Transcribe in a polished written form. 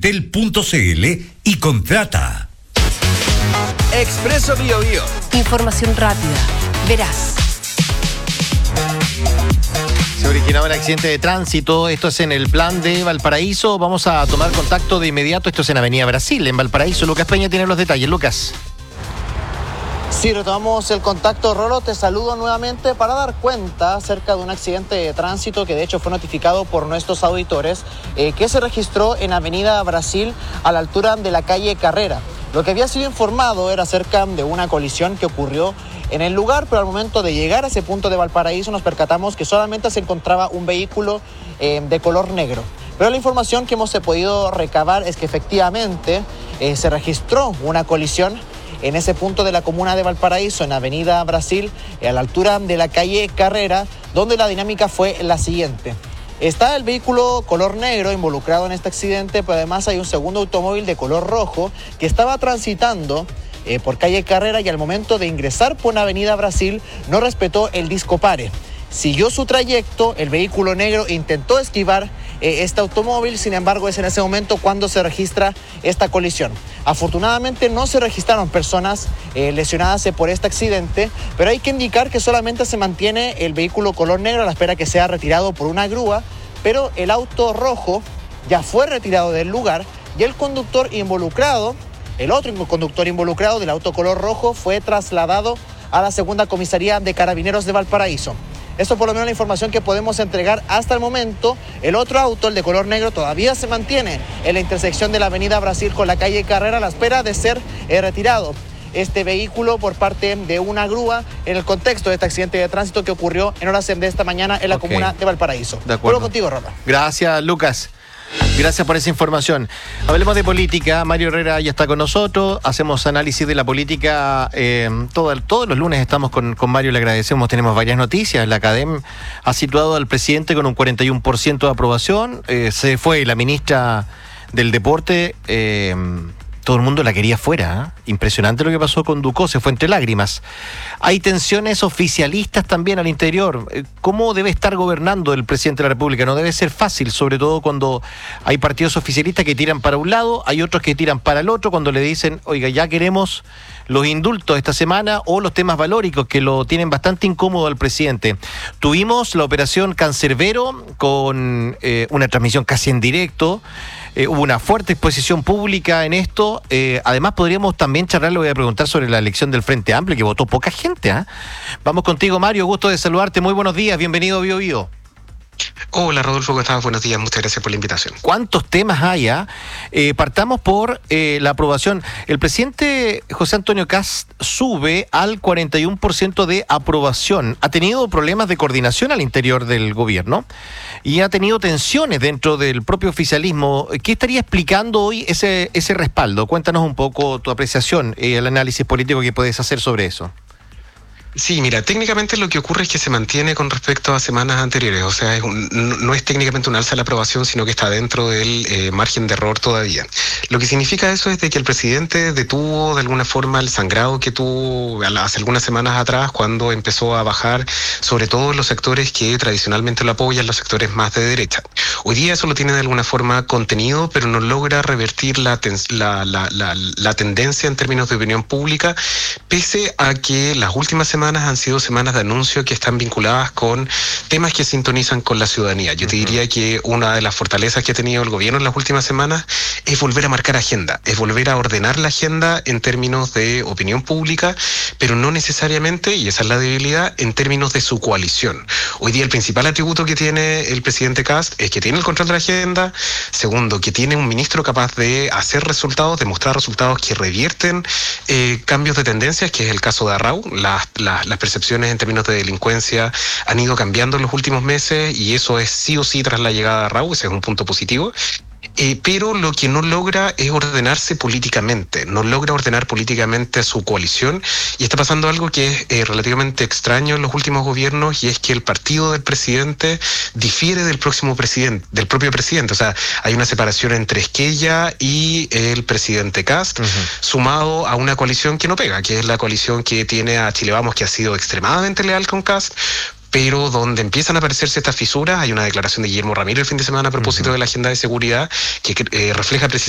Entel.cl y contrata. Expreso Biobío. Información rápida, veraz. Se originaba un accidente de tránsito, esto es en el plan de Valparaíso. Vamos a tomar contacto de inmediato, esto es en Avenida Brasil, en Valparaíso. Lucas Peña tiene los detalles. Lucas. Sí, retomamos el contacto. Rolo, te saludo nuevamente para dar cuenta acerca de un accidente de tránsito que de hecho fue notificado por nuestros auditores, que se registró en Avenida Brasil a la altura de la calle Carrera. Lo que había sido informado era acerca de una colisión que ocurrió en el lugar, pero al momento de llegar a ese punto de Valparaíso nos percatamos que solamente se encontraba un vehículo de color negro. Pero la información que hemos podido recabar es que efectivamente se registró una colisión en ese punto de la comuna de Valparaíso, en Avenida Brasil, a la altura de la calle Carrera, donde la dinámica fue la siguiente. Está el vehículo color negro involucrado en este accidente, pero además hay un segundo automóvil de color rojo que estaba transitando por calle Carrera y al momento de ingresar por Avenida Brasil no respetó el disco pare. Siguió su trayecto, el vehículo negro intentó esquivar este automóvil, sin embargo es en ese momento cuando se registra esta colisión. Afortunadamente no se registraron personas lesionadas por este accidente, pero hay que indicar que solamente se mantiene el vehículo color negro a la espera que sea retirado por una grúa, pero el auto rojo ya fue retirado del lugar y el conductor involucrado, el otro conductor involucrado del auto color rojo fue trasladado a la segunda comisaría de Carabineros de Valparaíso. Esto por lo menos la información que podemos entregar hasta el momento. El otro auto, el de color negro, todavía se mantiene en la intersección de la Avenida Brasil con la calle Carrera a la espera de ser retirado este vehículo por parte de una grúa en el contexto de este accidente de tránsito que ocurrió en horas de esta mañana en la comuna de Valparaíso. De acuerdo. Vuelvo contigo, Rola. Gracias, Lucas. Gracias por esa información. Hablemos de política. Mario Herrera ya está con nosotros. Hacemos análisis de la política. Todos los lunes estamos con Mario. Le agradecemos. Tenemos varias noticias. La Academ ha situado al presidente con un 41% de aprobación. Se fue la ministra del Deporte. Todo el mundo la quería fuera, ¿eh? Impresionante lo que pasó con Ducó, se fue entre lágrimas. Hay tensiones oficialistas también al interior. ¿Cómo debe estar gobernando el presidente de la República? No debe ser fácil, sobre todo cuando hay partidos oficialistas que tiran para un lado, hay otros que tiran para el otro, cuando le dicen, oiga, ya queremos los indultos esta semana o los temas valóricos que lo tienen bastante incómodo al presidente. Tuvimos la operación Cancerbero con una transmisión casi en directo. Hubo una fuerte exposición pública en esto. Además, podríamos también charlar, le voy a preguntar sobre la elección del Frente Amplio, que votó poca gente. Vamos contigo, Mario. Gusto de saludarte. Muy buenos días. Bienvenido a Bio Bio. Hola, Rodolfo, ¿cómo estás? Buenos días. Muchas gracias por la invitación. ¿Cuántos temas hay? Partamos por la aprobación. El presidente José Antonio Kast sube al 41% de aprobación. Ha tenido problemas de coordinación al interior del gobierno y ha tenido tensiones dentro del propio oficialismo. ¿Qué estaría explicando hoy ese respaldo? Cuéntanos un poco tu apreciación y el análisis político que puedes hacer sobre eso. Sí, mira, técnicamente lo que ocurre es que se mantiene con respecto a semanas anteriores, o sea, no es técnicamente un alza a la aprobación, sino que está dentro del margen de error todavía. Lo que significa eso es de que el presidente detuvo de alguna forma el sangrado que tuvo hace algunas semanas atrás cuando empezó a bajar, sobre todo en los sectores que tradicionalmente lo apoyan, los sectores más de derecha. Hoy día eso lo tiene de alguna forma contenido, pero no logra revertir la tendencia en términos de opinión pública, pese a que las últimas semanas han sido semanas de anuncio que están vinculadas con temas que sintonizan con la ciudadanía. Yo te diría que una de las fortalezas que ha tenido el gobierno en las últimas semanas es volver a marcar agenda, es volver a ordenar la agenda en términos de opinión pública, pero no necesariamente, y esa es la debilidad, en términos de su coalición. Hoy día el principal atributo que tiene el presidente Kast es que tiene el control de la agenda, segundo, que tiene un ministro capaz de hacer resultados, de mostrar resultados que revierten cambios de tendencias, que es el caso de Arrau. Las percepciones en términos de delincuencia han ido cambiando en los últimos meses y eso es sí o sí tras la llegada de Arrau, ese es un punto positivo. Pero lo que no logra es ordenarse políticamente, no logra ordenar políticamente a su coalición, y está pasando algo que es relativamente extraño en los últimos gobiernos, y es que el partido del presidente difiere del propio presidente. O sea, hay una separación entre Esquella y el presidente Kast, sumado a una coalición que no pega, que es la coalición que tiene a Chile Vamos, que ha sido extremadamente leal con Kast, pero donde empiezan a aparecerse estas fisuras. Hay una declaración de Guillermo Ramírez el fin de semana a propósito de la agenda de seguridad que refleja precisamente